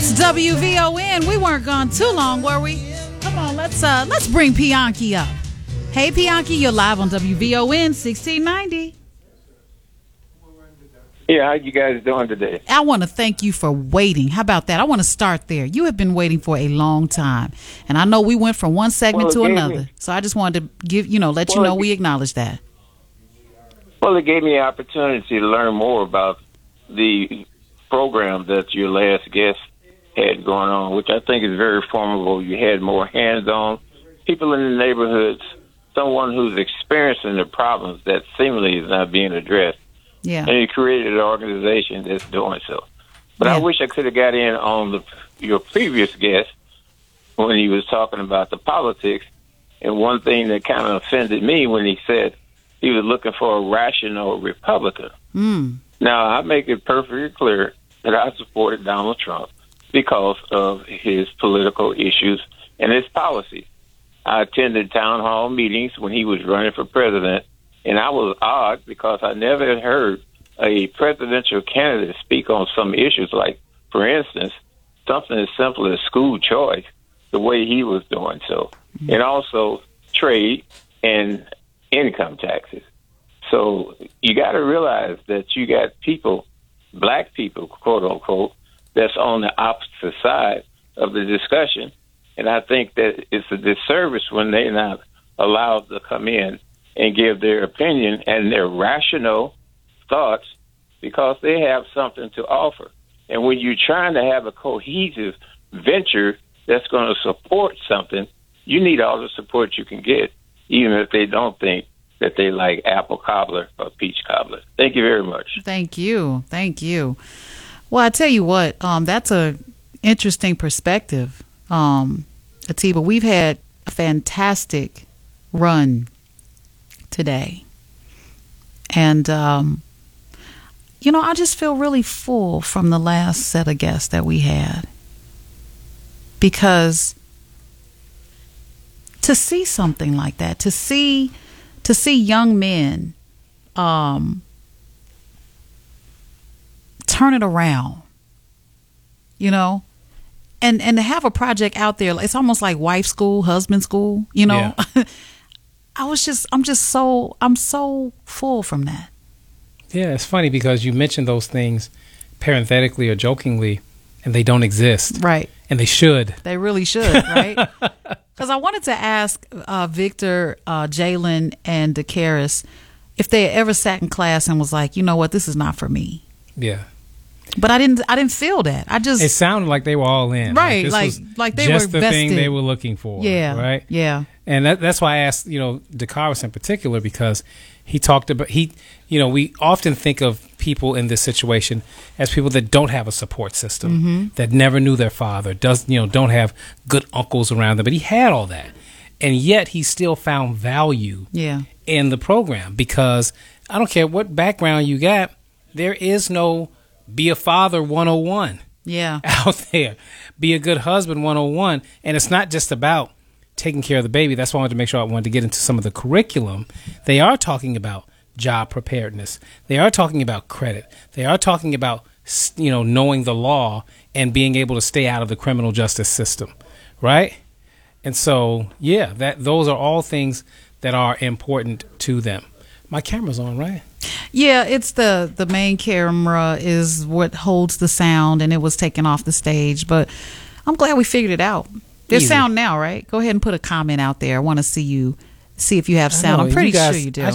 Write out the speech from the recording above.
It's WVON. We weren't gone too long, were we? Come on, let's bring Pianki up. Hey, Pianki, you're live on WVON 1690. Yeah, how you guys doing today? I want to thank you for waiting. How about that? I want to start there. You have been waiting for a long time, and I know we went from one segment to another. So I just wanted to let you know we acknowledge that. Well, it gave me an opportunity to learn more about the program that your last guest had going on, which I think is very formidable. You had more hands-on people in the neighborhoods, someone who's experiencing the problems that seemingly is not being addressed. Yeah. And you created an organization that's doing so. But I wish I could have got in on your previous guest when he was talking about the politics. And one thing that kind of offended me when he said he was looking for a rational Republican. Now, I make it perfectly clear that I supported Donald Trump because of his political issues and his policies. I attended town hall meetings when he was running for president. And I was odd because I never had heard a presidential candidate speak on some issues like, for instance, something as simple as school choice, the way he was doing so, and also trade and income taxes. So you got to realize that you got people, black people, quote unquote, that's on the opposite side of the discussion. And I think that it's a disservice when they're not allowed to come in and give their opinion and their rational thoughts because they have something to offer. And when you're trying to have a cohesive venture that's going to support something, you need all the support you can get, even if they don't think that they like apple cobbler or peach cobbler. Thank you very much. Thank you. Thank you. Well, I tell you what, that's a interesting perspective, Atiba. We've had a fantastic run today. And, I just feel really full from the last set of guests that we had. Because to see something like that, to see young men turn it around, and to have a project out there, it's almost like wife school, husband school, Yeah. I'm so full from that. Yeah, it's funny because you mentioned those things parenthetically or jokingly, and they don't exist. Right. And they should. They really should, right? Because I wanted to ask Victor, Jalen, and DeCaris if they ever sat in class and was like, you know what, this is not for me. Yeah. But I didn't feel that. It sounded like they were all in. Right. Like they were just the vested. thing they were looking for. Yeah. Right. Yeah. And that's why I asked, DeCaris in particular, because he talked about, we often think of people in this situation as people that don't have a support system, that never knew their father, don't have good uncles around them. But he had all that. And yet he still found value in the program, because I don't care what background you got, there is no be a father 101 out there. Be a good husband 101. And it's not just about taking care of the baby. That's why I wanted to make sure I wanted to get into some of the curriculum. They are talking about job preparedness. They are talking about credit. They are talking about, knowing the law and being able to stay out of the criminal justice system, right? And so, those are all things that are important to them. My camera's on, right? Yeah, it's the main camera is what holds the sound, and it was taken off the stage. But I'm glad we figured it out. There's sound now, right? Go ahead and put a comment out there. I want to see if you have sound. I'm pretty sure you do.